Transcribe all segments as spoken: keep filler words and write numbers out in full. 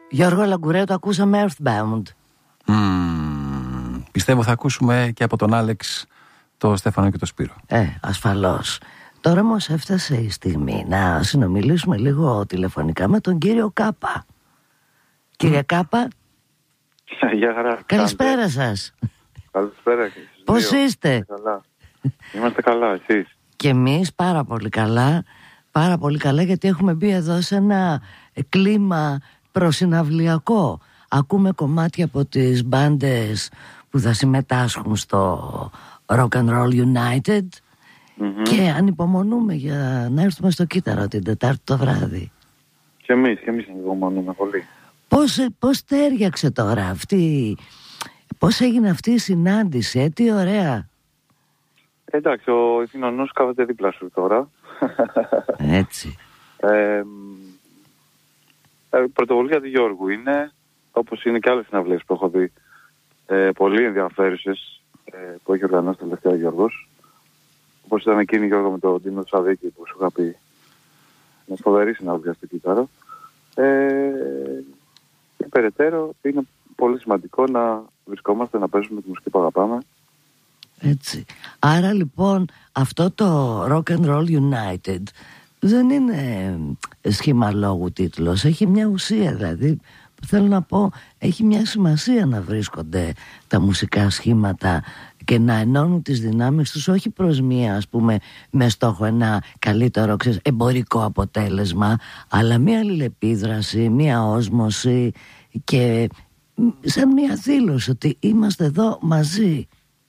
Γιώργο Λαγκουρέτο, ακούσαμε Earthbound. Mm, πιστεύω θα ακούσουμε και από τον Άλεξ το Στέφανο και το Σπύρο. Ε, ασφαλώς. Τώρα όμως έφτασε η στιγμή να συνομιλήσουμε λίγο τηλεφωνικά με τον κύριο Κάπα. Mm. Κύριε Κάπα. Γεια χαρά. Καλησπέρα σας. Καλησπέρα. Πώς είστε? Καλά. Είμαστε καλά, εσείς? Και εμείς πάρα πολύ καλά. Πάρα πολύ καλά, γιατί έχουμε μπει εδώ σε ένα κλίμα προσυναυλιακό. Ακούμε κομμάτια από τις μπάντες που θα συμμετάσχουν στο Rock and Roll United mm-hmm. και ανυπομονούμε για να έρθουμε στο Κύτταρο την Τετάρτη το βράδυ. Και εμείς, και εμείς ανυπομονούμε πολύ. Πώς, πώς τέριαξε τώρα αυτή, πώς έγινε αυτή η συνάντηση, ε, τι ωραία. Εντάξει, ο Εθνονός κάθεται δίπλα σου τώρα. Έτσι. Ε, ε, πρωτοβουλία του Γιώργου είναι, όπως είναι και άλλες συναυλίες που έχω δει, ε, πολύ ενδιαφέρουσες ε, που έχει οργανώσει τελευταία ο Γιώργος. Όπως ήταν εκείνη, Γιώργο, με τον Τίνο Σαδίκη που σου είχα πει, με φοβερή συναυλία στο Κύτταρο. Ε, και περαιτέρω είναι πολύ σημαντικό να βρισκόμαστε, να παίζουμε τη μουσική που αγαπάμε. Έτσι. Άρα λοιπόν αυτό το Rock and Roll United δεν είναι σχήμα λόγου τίτλος, έχει μια ουσία, δηλαδή θέλω να πω έχει μια σημασία να βρίσκονται τα μουσικά σχήματα και να ενώνουν τις δυνάμεις τους, όχι προς μία, ας πούμε, με στόχο ένα καλύτερο, ξέρεις, εμπορικό αποτέλεσμα, αλλά μία αλληλεπίδραση, μία όσμωση και σαν μία δήλωση ότι είμαστε εδώ μαζί.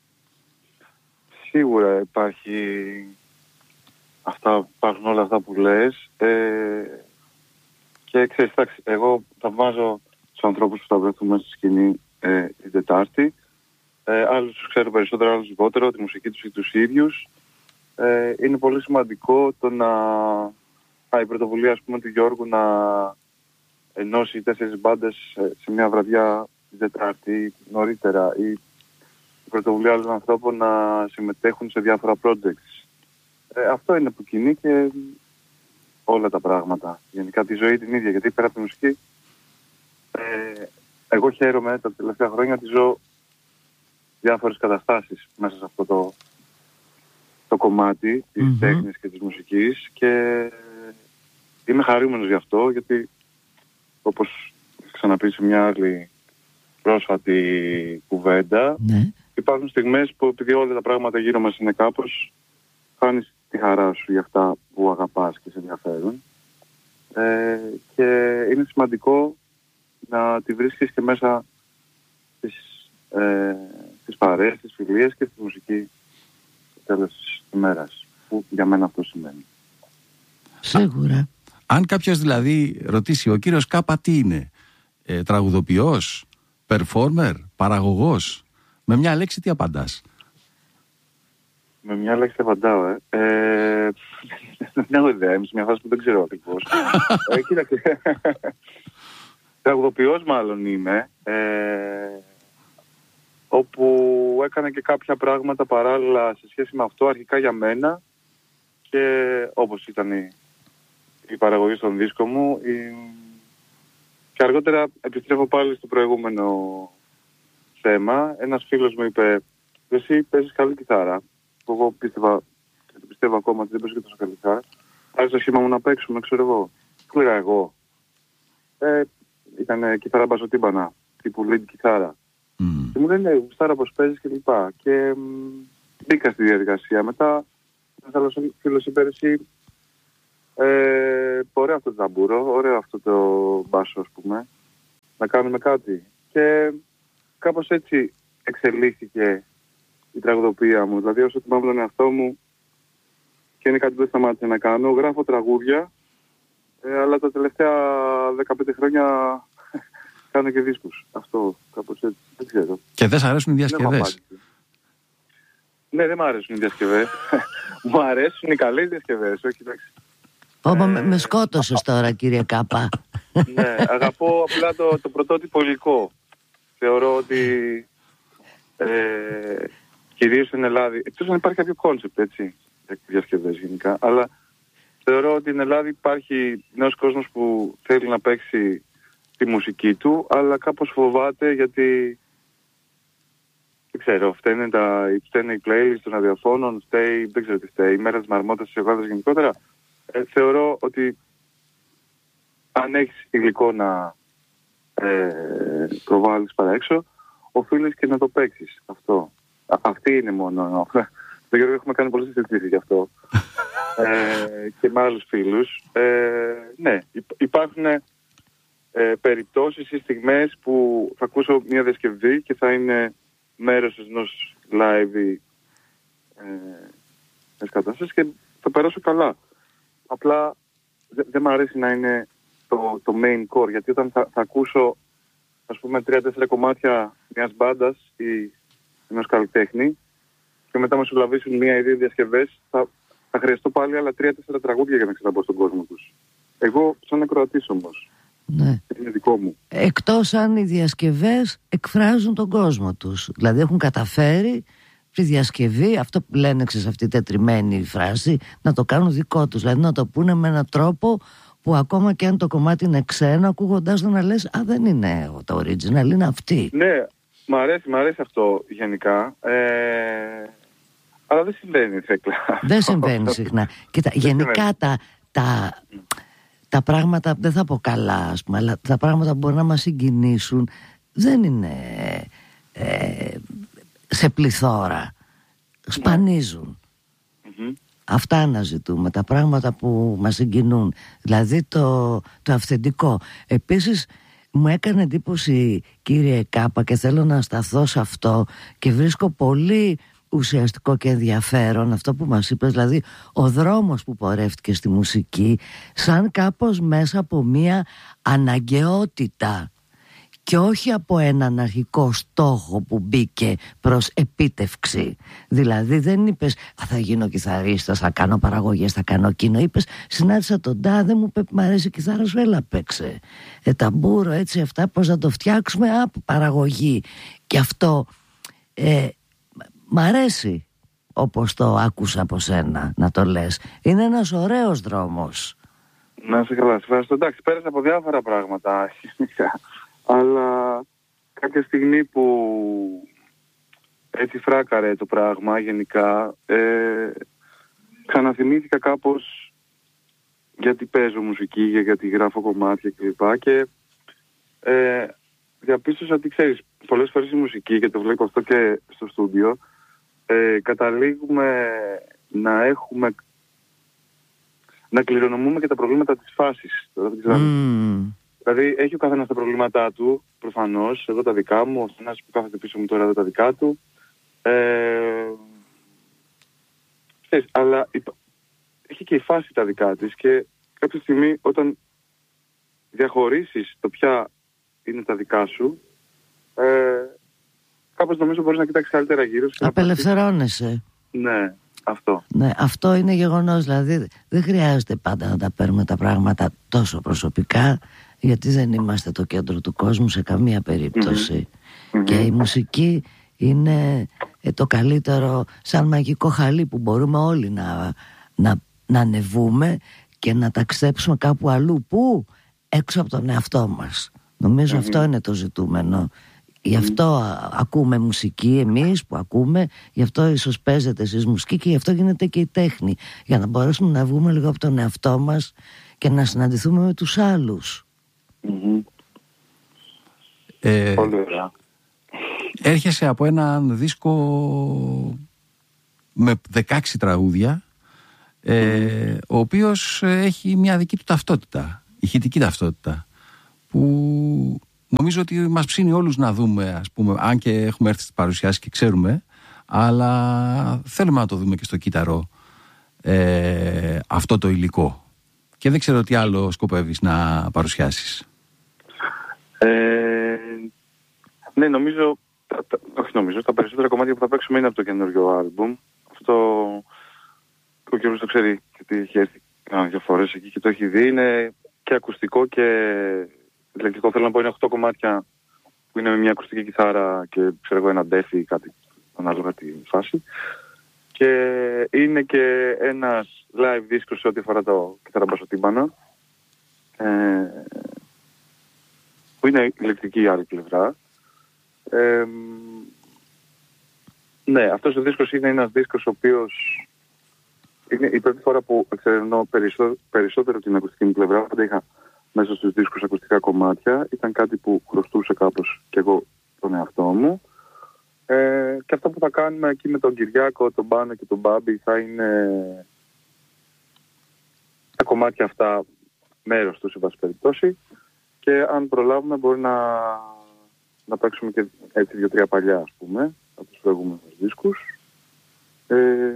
Σίγουρα υπάρχει αυτά, υπάρχουν όλα αυτά που λες ε, και ξέρεις, εντάξει, εγώ θα βάζω τους ανθρώπους που θα βρεθούμε στη σκηνή ε, την Τετάρτη, ε, άλλους τους ξέρω περισσότερο, άλλους λιγότερο, τη μουσική τους ή τους ίδιους. Ε, είναι πολύ σημαντικό το να α, η πρωτοβουλία, ας πούμε, του Γιώργου να ενώσει τέσσερις μπάντες σε μια βραδιά την Τετάρτη νωρίτερα, ή η πρωτοβουλία άλλων ανθρώπων να συμμετέχουν σε διάφορα projects. Ε, αυτό είναι που κινεί και όλα τα πράγματα. Γενικά τη ζωή την ίδια, γιατί πέρα από τη μουσική ε, εγώ χαίρομαι τα τελευταία χρόνια ότι ζω διάφορες καταστάσεις μέσα σε αυτό το, το κομμάτι της mm-hmm. τέχνης και της μουσικής και είμαι χαρούμενος γι' αυτό, γιατί όπως ξαναπεί σε μια άλλη πρόσφατη κουβέντα mm-hmm. υπάρχουν στιγμές που επειδή όλα τα πράγματα γύρω μας είναι κάπως, χάνεις τη χαρά σου για αυτά που αγαπάς και σε ενδιαφέρουν. Ε, και είναι σημαντικό να τη βρίσκεις και μέσα στις, ε, στις παρέες, στις φιλίες και στη μουσική στο τέλος της ημέρας, που για μένα αυτό σημαίνει. Σίγουρα. Αν κάποιος δηλαδή ρωτήσει, ο κύριος Κάπα τι είναι, ε, τραγουδοποιός, performer, παραγωγός, με μια λέξη τι απαντάς? Με μια λέξη απαντάω, ε. ε δεν έχω ιδέα, είμαι σε μια φάση που δεν ξέρω ακριβώς. ε, κοίταξε. Τραγουδοποιός μάλλον είμαι, ε, όπου έκανα και κάποια πράγματα παράλληλα σε σχέση με αυτό, αρχικά για μένα, και όπως ήταν η, η παραγωγή στον δίσκο μου, η, και αργότερα επιστρέφω πάλι στο προηγούμενο θέμα. Ένας φίλος μου είπε, εσύ παίζεις καλή κιθάρα. Εγώ πίστευα, και το πιστεύω ακόμα ότι δεν παίζω και τόσο καλή κιθάρα. Άρχισα το σχήμα μου να παίξουμε, ξέρω εγώ. Τι λέγα εγώ. Ε, ήταν κιθάρα μπασοτύμπανα, τύπου lead κιθάρα. Mm. Και μου λένε, γουστάρα πως παίζεις και λοιπά. Και μ, μπήκα στη διαδικασία. Μετά, ένας άλλος φίλος είπε, εσύ, ε, ωραίο αυτό το ταμπούρο, ωραίο αυτό το μπάσο, ας πούμε. Να κάνουμε κάτι. Και κάπως έτσι εξελίχθηκε η τραγουδοποιία μου. Δηλαδή όσο θυμάμαι τον εαυτό μου, και είναι κάτι που δεν σταμάτησε να κάνω, γράφω τραγούδια, ε, αλλά τα τελευταία δεκαπέντε χρόνια κάνω και δίσκους. Αυτό κάπως έτσι, δεν ξέρω. Και δεν σ' αρέσουν οι διασκευές? Ναι, δεν μου αρέσουν οι διασκευές. Μου αρέσουν οι καλές διασκευές, όχι εντάξει. Ωπα, ε... με σκότωσες τώρα, κύριε Κάπα. Ναι, αγαπώ απλά το, το πρωτότυπο υλικό. Θεωρώ ότι ε, κυρίως στην Ελλάδα, εκτός αν υπάρχει κάποιο κόνσεπτ, έτσι, διασκευές γενικά, αλλά θεωρώ ότι στην Ελλάδα υπάρχει νέος κόσμος που θέλει να παίξει τη μουσική του, αλλά κάπως φοβάται γιατί δεν ξέρω, φταίνε, τα, φταίνε οι playlist των ραδιοφώνων, φταίει, δεν ξέρω τι φταίει, η μέρα της μαρμότας της Ελλάδας γενικότερα. Ε, θεωρώ ότι αν έχεις υλικό να ε, προβάλλεις παρά έξω, οφείλεις και να το παίξεις αυτό. Α, αυτή είναι μόνο. Δεν ξέρω, έχουμε κάνει πολλές συζητήσεις γι' αυτό. ε, και με άλλους φίλους. Ε, ναι, υπάρχουν ε, περιπτώσεις ή στιγμές που θα ακούσω μια διασκευή και θα είναι μέρος ενός live ε, κατάστασης και θα περάσω καλά. Απλά δεν δε μου αρέσει να είναι το, το main core, γιατί όταν θα, θα ακούσω ας πούμε τρία-τέσσερα κομμάτια μιας μπάντας ή ενός καλλιτέχνη και μετά με συλλαβήσουν μία ή δύο διασκευές, θα, θα χρειαστώ πάλι άλλα τρία-τέσσερα τραγούδια για να ξαναμπω στον κόσμο τους. Εγώ σαν ακροατής όμως. Ναι. Είναι δικό μου. Εκτός αν οι διασκευές εκφράζουν τον κόσμο τους. Δηλαδή έχουν καταφέρει τη διασκευή, αυτό που λένε σε αυτή τη τετριμένη φράση, να το κάνουν δικό τους. Δηλαδή να το πούνε με έναν τρόπο που ακόμα και αν το κομμάτι είναι ξένο, ακούγοντάς το να λες «Α, δεν είναι το original, είναι αυτή». Ναι, μ' αρέσει, μ' αρέσει αυτό γενικά. Ε... Αλλά δεν συμβαίνει, Θέκλα. Δεν συμβαίνει συχνά. Κοίτα, γενικά τα, τα, τα πράγματα, δεν θα πω καλά, ας πούμε, αλλά τα πράγματα που μπορεί να μας συγκινήσουν δεν είναι ε, σε πληθώρα. Σπανίζουν. Mm-hmm. Αυτά αναζητούμε, τα πράγματα που μας συγκινούν. Δηλαδή το, το αυθεντικό. Επίσης μου έκανε εντύπωση, κύριε Κάπα, και θέλω να σταθώ σε αυτό και βρίσκω πολύ ουσιαστικό και ενδιαφέρον αυτό που μας είπες, δηλαδή ο δρόμος που πορεύτηκε στη μουσική σαν κάπως μέσα από μία αναγκαιότητα και όχι από έναν αρχικό στόχο που μπήκε προς επίτευξη. Δηλαδή δεν είπες «Α, θα γίνω κιθαρίστας, θα κάνω παραγωγές, θα κάνω κίνο». Είπες «Συνάντησα τον τάδε, μου είπε μ' αρέσει η κιθάρα σου, έλα παίξε. Ε, ταμπούρο, έτσι αυτά, πώς να το φτιάξουμε, α, παραγωγή». Και αυτό ε, μ' αρέσει όπως το άκουσα από σένα να το λες. Είναι ένας ωραίος δρόμος. Να σε καλά, σε ευχαριστώ. Εντάξει, πέρασα από διάφορα πράγματα. Αλλά κάποια στιγμή που έτσι φράκαρε το πράγμα γενικά, ε, ξαναθυμήθηκα κάπως γιατί παίζω μουσική, γιατί γράφω κομμάτια κλπ. Και ε, διαπίστωσα ότι ξέρεις, πολλές φορές η μουσική, και το βλέπω αυτό και στο στούντιο, ε, καταλήγουμε να έχουμε, να κληρονομούμε και τα προβλήματα της φάσης. Mm. Δηλαδή έχει ο καθένας τα προβλήματά του, προφανώς, εγώ τα δικά μου, ο ένας που κάθεται πίσω μου τώρα εδώ τα δικά του. Ε, ξέρεις, αλλά υπα... έχει και η φάση τα δικά της και κάποια στιγμή όταν διαχωρίσεις το ποια είναι τα δικά σου, ε, κάπως νομίζω μπορείς να κοιτάξεις καλύτερα γύρω σου. Απελευθερώνεσαι. Ναι, αυτό. Ναι, αυτό είναι γεγονός. Δηλαδή δεν χρειάζεται πάντα να τα παίρνουμε τα πράγματα τόσο προσωπικά, γιατί δεν είμαστε το κέντρο του κόσμου σε καμία περίπτωση. Mm-hmm. Και η μουσική είναι ε, το καλύτερο, σαν μαγικό χαλί που μπορούμε όλοι να, να, να ανεβούμε και να ταξιδέψουμε κάπου αλλού. Πού? Έξω από τον εαυτό μας. Νομίζω mm-hmm. αυτό είναι το ζητούμενο. Γι' αυτό mm-hmm. ακούμε μουσική εμείς που ακούμε, γι' αυτό ίσως παίζετε εσείς μουσική και γι' αυτό γίνεται και η τέχνη. Για να μπορέσουμε να βγούμε λίγο από τον εαυτό μας και να συναντηθούμε με τους άλλους. Mm-hmm. Ε, Πολύ ωραία. Έρχεσαι από έναν δίσκο με δεκαέξι τραγούδια, ε, mm. ο οποίος έχει μια δική του ταυτότητα, ηχητική ταυτότητα, που νομίζω ότι μας ψήνει όλους να δούμε, ας πούμε, αν και έχουμε έρθει στις παρουσιάσεις και ξέρουμε, αλλά θέλουμε να το δούμε και στο κύτταρο, ε, αυτό το υλικό. Και δεν ξέρω τι άλλο σκοπεύεις να παρουσιάσεις. Ε, ναι, νομίζω, τα, τα, όχι νομίζω, τα περισσότερα κομμάτια που θα παίξουμε είναι από το καινούργιο άλμπουμ. Αυτό ο κύριος το ξέρει, γιατί έχει έρθει δύο φορές εκεί και το έχει δει. Είναι και ακουστικό και ηλεκτρικό. Θέλω να πω είναι οκτώ κομμάτια που είναι με μια ακουστική κιθάρα και ξέρω εγώ ένα ντέφι ή κάτι ανάλογα τη φάση. Και είναι και ένας live δίσκος σε ό,τι αφορά το κιθαραμπασοτύμπανο. Ε, είναι ηλεκτρική η άλλη πλευρά. Ε, ναι, αυτός ο δίσκος είναι ένας δίσκος ο οποίος είναι η πρώτη φορά που εξερευνώ περισσότερο, περισσότερο την ακουστική μου πλευρά. Όταν είχα μέσα στους δίσκους ακουστικά κομμάτια, ήταν κάτι που χρωστούσε κάπως και εγώ τον εαυτό μου. Ε, και αυτό που θα κάνουμε εκεί με τον Κυριάκο, τον Πάνο και τον Μπάμπη θα είναι τα κομμάτια αυτά μέρος τους, σε βάση περιπτώσει, και αν προλάβουμε μπορεί να, να παίξουμε και έτσι δύο-τρία παλιά, ας πούμε, από τους προηγούμενους δίσκους. Ε,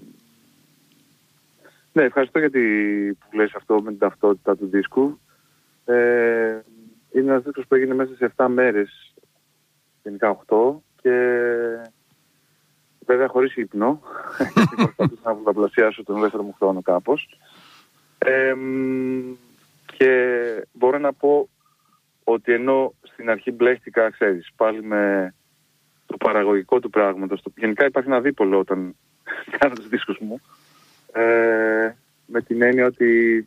ναι, ευχαριστώ γιατί που λες αυτό με την ταυτότητα του δίσκου. Ε, είναι ένας δίσκος που έγινε μέσα σε επτά μέρες, γενικά οκτώ, και βέβαια χωρίς ύπνο, γιατί προσπαθούσα να πολλαπλασιάσω τον ελεύθερο μου χρόνο κάπως. Ε, και μπορώ να πω ότι ενώ στην αρχή μπλέχτηκα, ξέρεις, πάλι με το παραγωγικό του πράγματος, το, γενικά υπάρχει ένα δίπολο όταν κάνω τους δίσκους μου, ε, με την έννοια ότι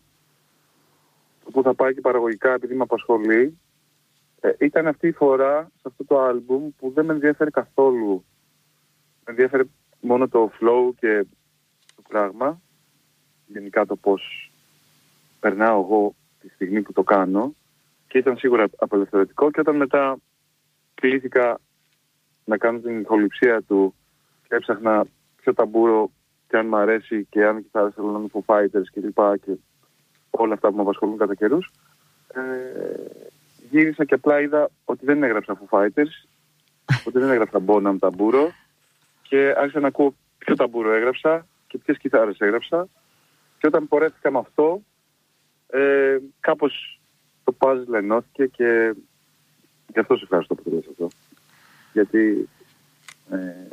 το που θα πάει και παραγωγικά, επειδή με απασχολεί, ε, ήταν αυτή η φορά σε αυτό το άλμπουμ που δεν με ενδιαφέρει καθόλου. Με ενδιαφέρει μόνο το flow και το πράγμα, γενικά το πώς περνάω εγώ τη στιγμή που το κάνω, και ήταν σίγουρα απελευθερωτικό. Και όταν μετά κλήθηκα να κάνω την ηχοληψία του και έψαχνα ποιο ταμπούρο και αν μ' αρέσει και αν θα ήθελα να είμαι Foo Fighters και λοιπά και όλα αυτά που με απασχολούν κατά καιρούς, ε, γύρισα και απλά είδα ότι δεν έγραψα Foo Fighters, ότι δεν έγραψα Bonham ταμπούρο, και άρχισα να ακούω ποιο ταμπούρο έγραψα και ποιες κιθάρες έγραψα, και όταν πορεύτηκα με αυτό, ε, κάπως το puzzle ενώθηκε, και γι' αυτό σε ευχαριστώ που το λες αυτό. Γιατί ε,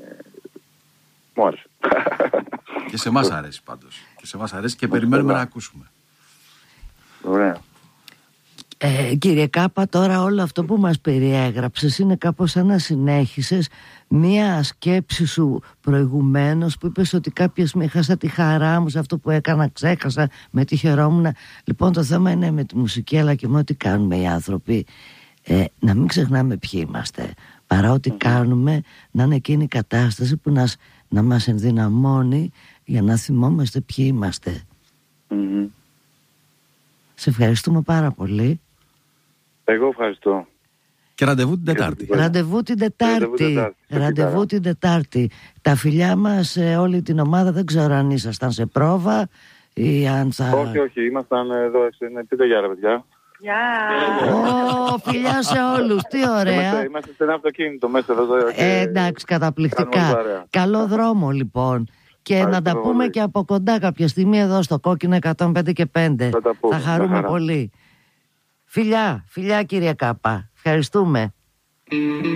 μου άρεσε. Και σε εμάς αρέσει πάντως. Και σε εμάς αρέσει και περιμένουμε να ακούσουμε. Ωραία. Ε, κύριε Κάπα, τώρα όλο αυτό που μας περιέγραψες είναι κάπως σαν να συνέχισες μία σκέψη σου προηγουμένως, που είπες ότι κάποια στιγμή χάσα τη χαρά μου σε αυτό που έκανα, ξέχασα, με τι χαιρόμουν. Λοιπόν, το θέμα είναι με τη μουσική, αλλά και με ό,τι κάνουμε οι άνθρωποι, ε, να μην ξεχνάμε ποιοι είμαστε, παρά ό,τι mm-hmm. κάνουμε, να είναι εκείνη η κατάσταση που να, να μας ενδυναμώνει για να θυμόμαστε ποιοι είμαστε. Mm-hmm. Σε ευχαριστούμε πάρα πολύ. Εγώ ευχαριστώ. Και ραντεβού την Τετάρτη. Ραντεβού την Τετάρτη. Ραντεβού την Τετάρτη. Τα φιλιά μας σε όλη την ομάδα. Δεν ξέρω αν ήσασταν σε πρόβα ή αν θα... Όχι, όχι. Ήμασταν εδώ. Πείτε γεια ρε παιδιά. Γεια. Ω, φιλιά σε όλους. Τι ωραία. Είμαστε, είμαστε σε ένα αυτοκίνητο μέσα εδώ. Ε, εντάξει, καταπληκτικά. Καλό δρόμο λοιπόν. Και Ευχαριστώ να τα πούμε πολύ. Και από κοντά κάποια στιγμή εδώ στο Κόκκινο εκατόν πέντε και πέντε. Θα, θα χαρούμε πολύ. Φιλιά, φιλιά κύριε Κάπα. Ευχαριστούμε.